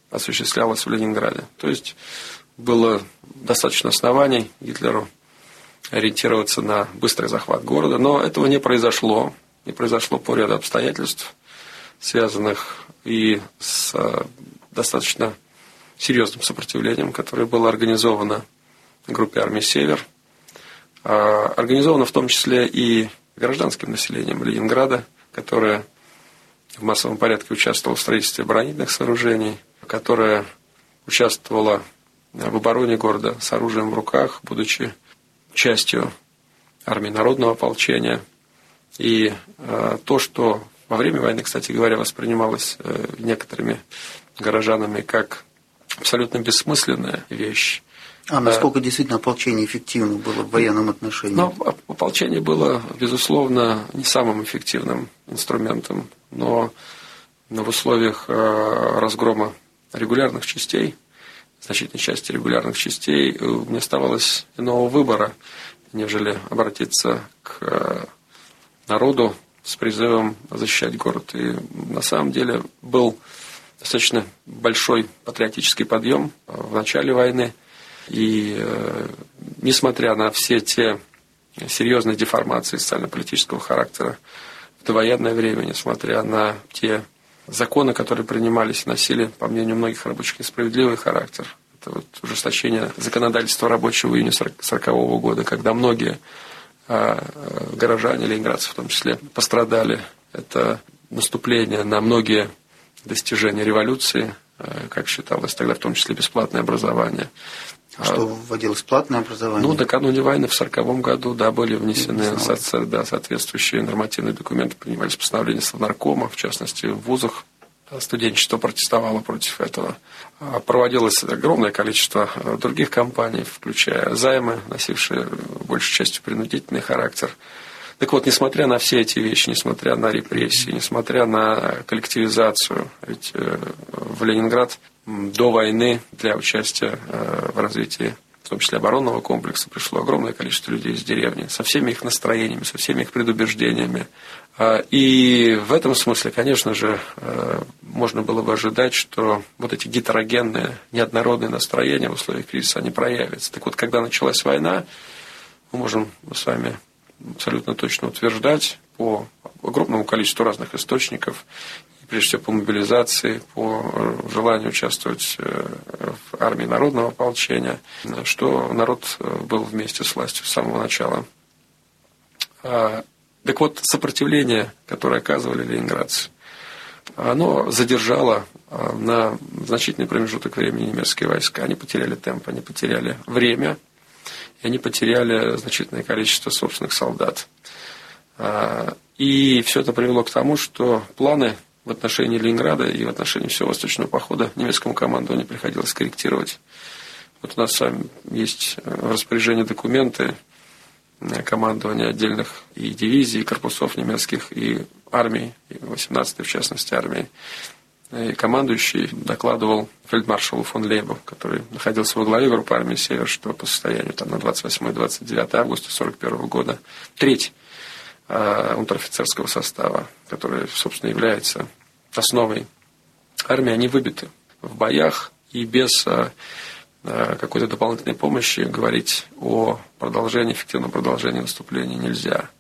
осуществлялась в Ленинграде. То есть было достаточно оснований Гитлеру ориентироваться на быстрый захват города, но этого не произошло. Не произошло по ряду обстоятельств, связанных и с достаточно серьезным сопротивлением, которое было организовано группе армии «Север», организовано в том числе и гражданским населением Ленинграда, которое в массовом порядке участвовало в строительстве оборонительных сооружений, которое участвовало в обороне города с оружием в руках, будучи частью армии народного ополчения. И то, что во время войны, кстати говоря, воспринималось некоторыми горожанами как абсолютно бессмысленная вещь. А насколько действительно ополчение эффективно было в военном отношении? Ну, ополчение было, безусловно, не самым эффективным инструментом, но в условиях разгрома регулярных частей, значительной части регулярных частей, не оставалось иного выбора, нежели обратиться к народу с призывом защищать город. И на самом деле был достаточно большой патриотический подъем в начале войны. И несмотря на все те серьезные деформации социально-политического характера в довоенное время, несмотря на те законы, которые принимались и носили, по мнению многих рабочих, несправедливый характер, это вот ужесточение законодательства рабочего в июне 1940 года, когда многие горожане, ленинградцы в том числе, пострадали. Это наступление на многие достижения революции, как считалось тогда, в том числе бесплатное образование. Что вводилось платное образование? Ну, накануне войны в 1940 году, да, были внесены соответствующие нормативные документы, принимались постановления Совнаркома, в частности, в вузах. Студенчество протестовало против этого. Проводилось огромное количество других кампаний, включая займы, носившие большей частью принудительный характер. Так вот, несмотря на все эти вещи, несмотря на репрессии, несмотря на коллективизацию, ведь в Ленинград до войны для участия в развитии, в том числе оборонного комплекса, пришло огромное количество людей из деревни, со всеми их настроениями, со всеми их предубеждениями. И в этом смысле, конечно же, можно было бы ожидать, что вот эти гетерогенные, неоднородные настроения в условиях кризиса, они проявятся. Так вот, когда началась война, мы можем с вами абсолютно точно утверждать по огромному количеству разных источников, прежде всего по мобилизации, по желанию участвовать в армии народного ополчения, что народ был вместе с властью с самого начала. Так вот, сопротивление, которое оказывали ленинградцы, оно задержало на значительный промежуток времени немецкие войска. Они потеряли темп, они потеряли время, и они потеряли значительное количество собственных солдат. И все это привело к тому, что планы в отношении Ленинграда и в отношении всего восточного похода немецкому командованию приходилось корректировать. Вот у нас с вами есть в распоряжении документы командования отдельных и дивизий, и корпусов немецких, и армий, и 18-й, в частности, армии. И командующий докладывал фельдмаршалу фон Лейбу, который находился во главе группы армии «Север», что по состоянию на 28-29 августа 1941 года треть унтер-офицерского состава, который, собственно, является основой армии, они выбиты в боях, и без какой-то дополнительной помощи говорить о продолжении, эффективном продолжении наступления нельзя.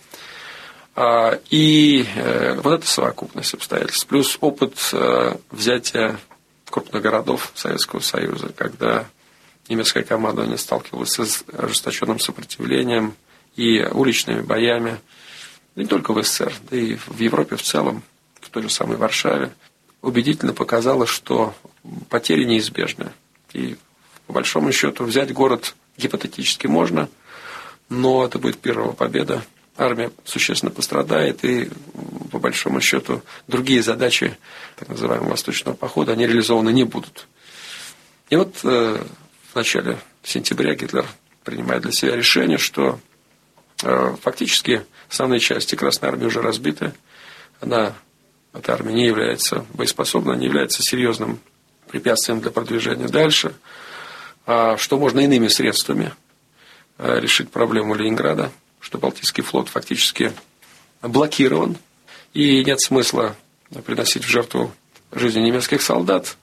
И вот эта совокупность обстоятельств, плюс опыт взятия крупных городов Советского Союза, когда немецкое командование сталкивалось с ожесточенным сопротивлением и уличными боями, не только в СССР, да и в Европе в целом, в той же самой Варшаве, убедительно показало, что потери неизбежны. И по большому счету взять город гипотетически можно, но это будет первая победа. Армия существенно пострадает, и по большому счету другие задачи так называемого восточного похода, они реализованы не будут. И вот в начале сентября Гитлер принимает для себя решение, что фактически основные части Красной Армии уже разбиты. Эта армия не является боеспособной, не является серьезным препятствием для продвижения дальше. Что можно иными средствами решить проблему Ленинграда, что Балтийский флот фактически блокирован, и нет смысла приносить в жертву жизни немецких солдат,